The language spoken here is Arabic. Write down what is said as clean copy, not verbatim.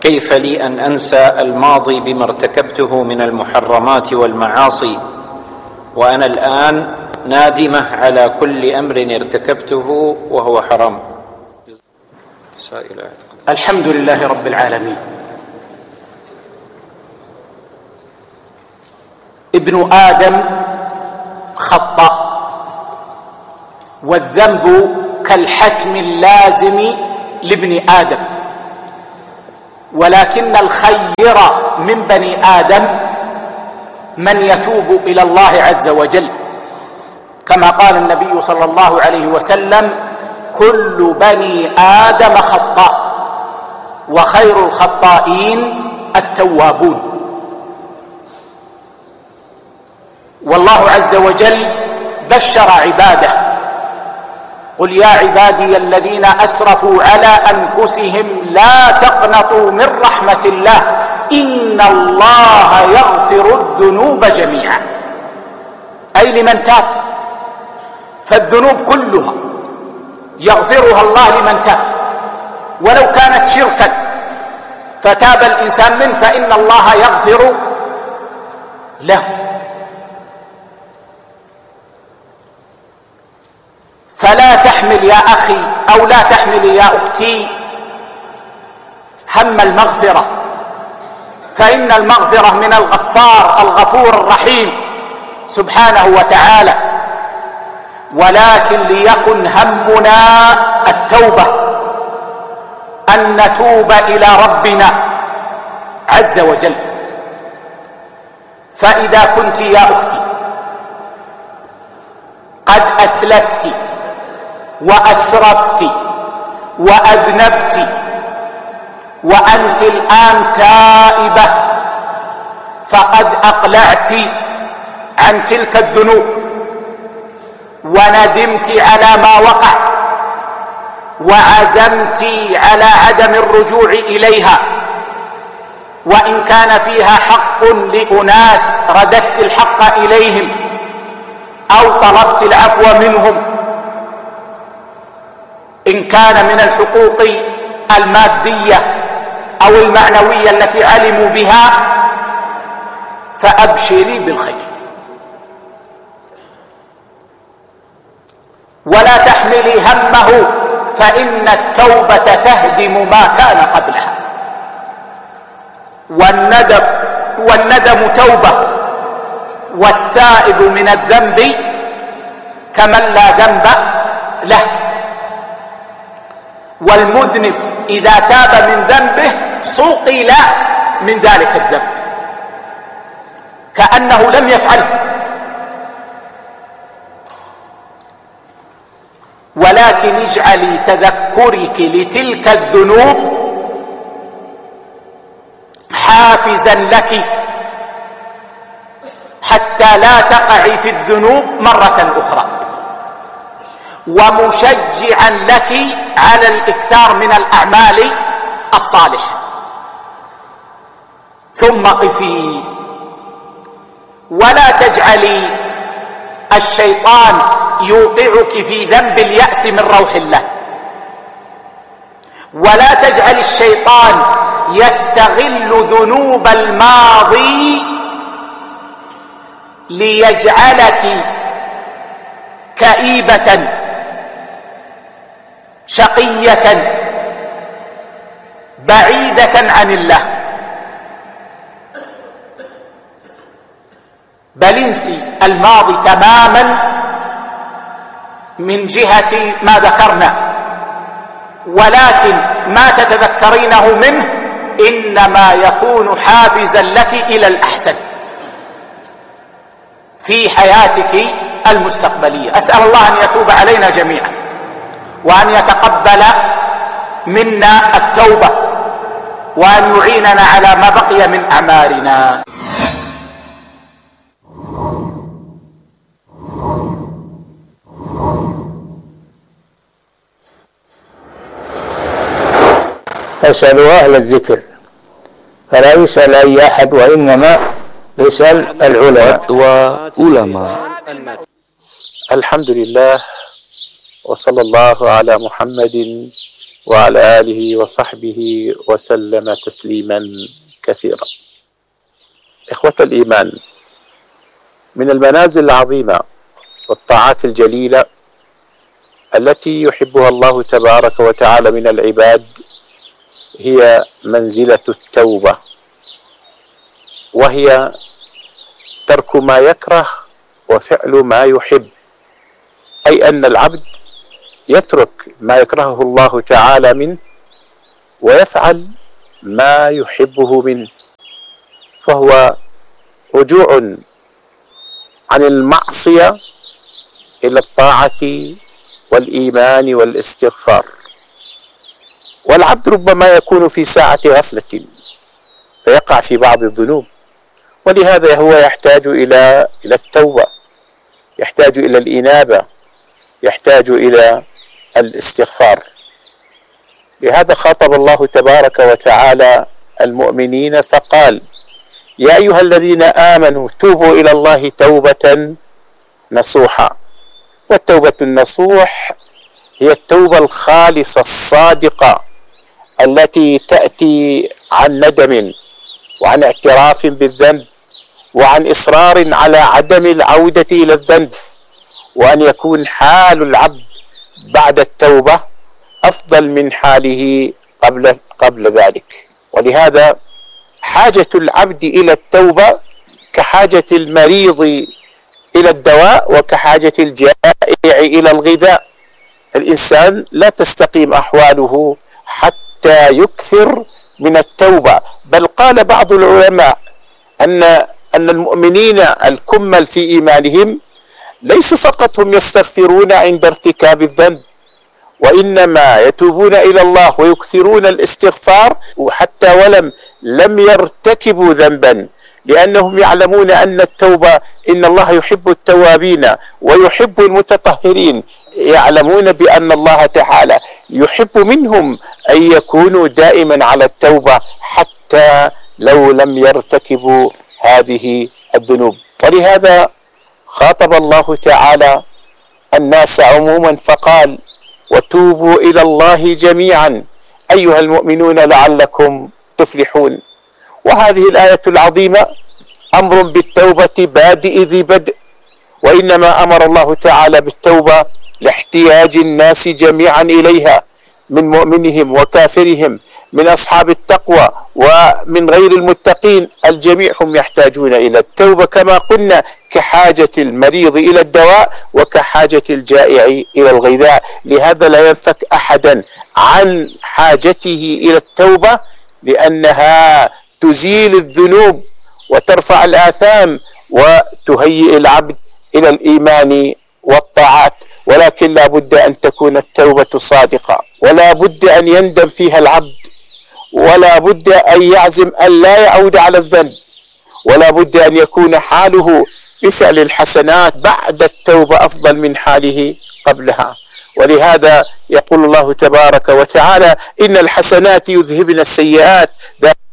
كيف لي أن أنسى الماضي بما ارتكبته من المحرمات والمعاصي وأنا الآن نادمة على كل أمر ارتكبته وهو حرام؟ الحمد لله رب العالمين. ابن آدم خطأ، والذنب كالحتم اللازم لابن آدم، ولكن الخير من بني آدم من يتوب إلى الله عز وجل، كما قال النبي صلى الله عليه وسلم: كل بني آدم خطاء وخير الخطائين التوابون. والله عز وجل بشر عباده: قل يا عبادي الذين أسرفوا على أنفسهم لا تقنطوا من رحمة الله إن الله يغفر الذنوب جميعا، أي لمن تاب، فالذنوب كلها يغفرها الله لمن تاب، ولو كانت شركا فتاب الإنسان منه فإن الله يغفر له. فلا تحمل يا أخي أو لا تحملي يا أختي هم المغفرة، فإن المغفرة من الغفار الغفور الرحيم سبحانه وتعالى، ولكن ليكن همنا التوبة، أن نتوب إلى ربنا عز وجل. فإذا كنت يا أختي قد أسلفت وأسرفت وأذنبت وأنت الآن تائبة، فقد أقلعت عن تلك الذنوب وندمت على ما وقع وعزمت على عدم الرجوع إليها، وإن كان فيها حق لأناس رددت الحق إليهم أو طلبت العفو منهم، إن كان من الحقوق المادية أو المعنوية التي علموا بها، فأبشري بالخير. ولا تحملي همه، فإن التوبة تهدم ما كان قبلها، والندم توبة، والتائب من الذنب كمن لا ذنب له. والمذنب إذا تاب من ذنبه صقل من ذلك الذنب كأنه لم يفعله. ولكن اجعلي تذكرك لتلك الذنوب حافزا لك حتى لا تقعي في الذنوب مرة أخرى، ومشجعا لك على الإكثار من الأعمال الصالحة. ثم قفي، ولا تجعلي الشيطان يوقعك في ذنب اليأس من روح الله، ولا تجعل الشيطان يستغل ذنوب الماضي ليجعلك كئيبة شقية بعيدة عن الله، بل انسي الماضي تماما من جهة ما ذكرنا، ولكن ما تتذكرينه منه إنما يكون حافزا لك إلى الأحسن في حياتك المستقبلية. أسأل الله أن يتوب علينا جميعا، وأن يتقبل منا التوبة، وأن يعيننا على ما بقي من أعمارنا. فاسألوا أهل الذكر، فلا يسأل أي أحد، وإنما يسأل العلماء. الحمد لله، وصلى الله على محمد وعلى آله وصحبه وسلم تسليما كثيرا. إخوة الإيمان، من المنازل العظيمة والطاعات الجليلة التي يحبها الله تبارك وتعالى من العباد هي منزلة التوبة، وهي ترك ما يكره وفعل ما يحب، أي أن العبد يترك ما يكرهه الله تعالى منه ويفعل ما يحبه منه، فهو رجوع عن المعصية إلى الطاعة والإيمان والاستغفار. والعبد ربما يكون في ساعة غفلة فيقع في بعض الذنوب، ولهذا هو يحتاج إلى التوبة، يحتاج إلى الإنابة، يحتاج إلى الاستغفار. لهذا خاطب الله تبارك وتعالى المؤمنين فقال: يا أيها الذين آمنوا توبوا إلى الله توبة نصوحا. والتوبة النصوح هي التوبة الخالصة الصادقة التي تأتي عن ندم وعن اعتراف بالذنب وعن إصرار على عدم العودة إلى الذنب، وأن يكون حال العبد بعد التوبة أفضل من حاله قبل ذلك. ولهذا حاجة العبد إلى التوبة كحاجة المريض إلى الدواء وكحاجة الجائع إلى الغذاء. الإنسان لا تستقيم أحواله حتى يكثر من التوبة، بل قال بعض العلماء أن المؤمنين الكمل في إيمانهم ليسوا فقط هم يستغفرون عند ارتكاب الذنب، وإنما يتوبون إلى الله ويكثرون الاستغفار وحتى لم يرتكبوا ذنبا، لأنهم يعلمون أن التوبة إن الله يحب التوابين ويحب المتطهرين، يعلمون بأن الله تعالى يحب منهم أن يكونوا دائما على التوبة حتى لو لم يرتكبوا هذه الذنوب. ولهذا خاطب الله تعالى الناس عموما فقال: وتوبوا إلى الله جميعا أيها المؤمنون لعلكم تفلحون. وهذه الآية العظيمة أمر بالتوبة بادئ ذي بدء، وإنما أمر الله تعالى بالتوبة لاحتياج الناس جميعا إليها، من مؤمنهم وكافرهم، من أصحاب التقوى ومن غير المتقين، الجميع هم يحتاجون إلى التوبة كما قلنا، كحاجة المريض إلى الدواء وكحاجة الجائع إلى الغذاء. لهذا لا ينفك أحدا عن حاجته إلى التوبة، لأنها تزيل الذنوب وترفع الآثام وتهيئ العبد إلى الإيمان والطاعات. ولكن لا بد أن تكون التوبة صادقة، ولا بد أن يندم فيها العبد، ولا بد أن يعزم أن لا يعود على الذنب، ولا بد أن يكون حاله بفعل الحسنات بعد التوبة أفضل من حاله قبلها. ولهذا يقول الله تبارك وتعالى: إن الحسنات يذهبن السيئات